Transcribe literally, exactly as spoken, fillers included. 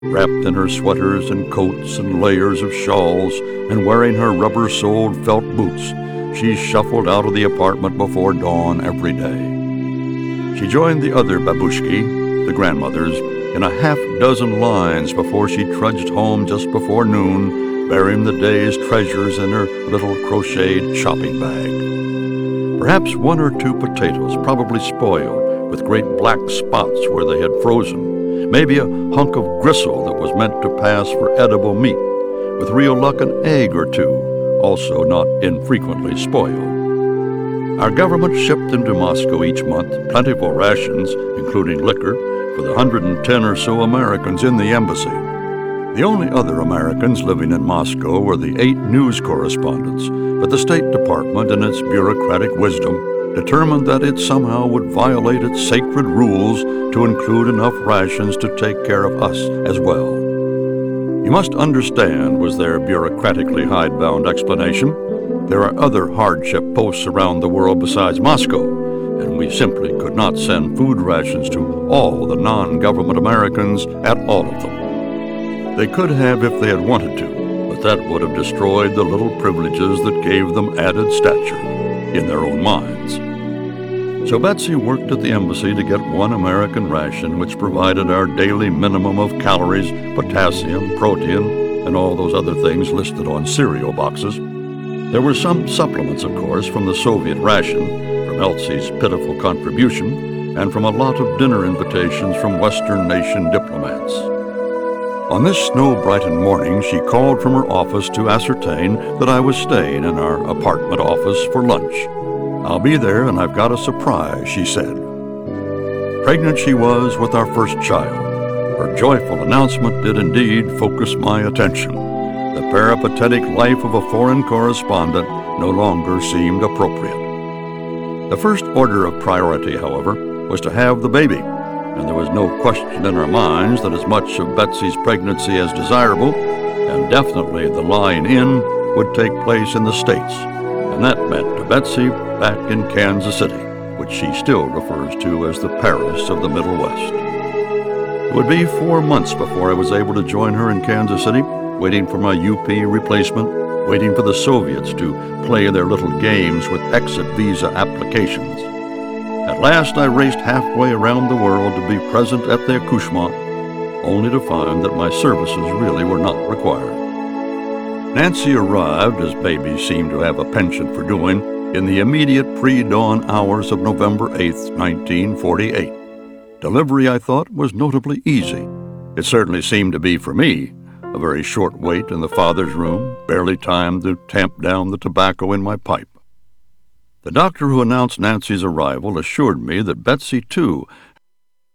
Wrapped in her sweaters and coats and layers of shawls, and wearing her rubber-soled felt boots, she shuffled out of the apartment before dawn every day. She joined the other babushki, the grandmothers, in a half dozen lines before she trudged home just before noon, bearing the day's treasures in her little crocheted shopping bag. Perhaps one or two potatoes, probably spoiled, with great black spots where they had frozen. Maybe a hunk of gristle that was meant to pass for edible meat, with real luck an egg or two, also not infrequently spoiled. Our government shipped into Moscow each month plentiful rations, including liquor, for the one hundred ten or so Americans in the embassy. The only other Americans living in Moscow were the eight news correspondents, but the State Department, in its bureaucratic wisdom, determined that it somehow would violate its sacred rules to include enough rations to take care of us as well. You must understand, was their bureaucratically hidebound explanation, there are other hardship posts around the world besides Moscow, and we simply could not send food rations to all the non-government Americans at all of them. They could have if they had wanted to, but that would have destroyed the little privileges that gave them added stature in their own minds. So Betsy worked at the embassy to get one American ration which provided our daily minimum of calories, potassium, protein, and all those other things listed on cereal boxes. There were some supplements, of course, from the Soviet ration, from Elsie's pitiful contribution, and from a lot of dinner invitations from Western nation diplomats. On this snow-brightened morning, she called from her office to ascertain that I was staying in our apartment office for lunch. "I'll be there, and I've got a surprise," she said. Pregnant she was with our first child. Her joyful announcement did indeed focus my attention. The peripatetic life of a foreign correspondent no longer seemed appropriate. The first order of priority, however, was to have the baby, and there was no question in our minds that as much of Betsy's pregnancy as desirable, and definitely the lying in, would take place in the States, and that meant to Betsy back in Kansas City, which she still refers to as the Paris of the Middle West. It would be four months before I was able to join her in Kansas City, waiting for my U P replacement, waiting for the Soviets to play their little games with exit visa applications. At last I raced halfway around the world to be present at the accouchement, only to find that my services really were not required. Nancy arrived, as babies seem to have a penchant for doing, in the immediate pre-dawn hours of November eighth, nineteen forty-eight. Delivery, I thought, was notably easy. It certainly seemed to be for me. A very short wait in the father's room, barely time to tamp down the tobacco in my pipe. The doctor who announced Nancy's arrival assured me that Betsy, too,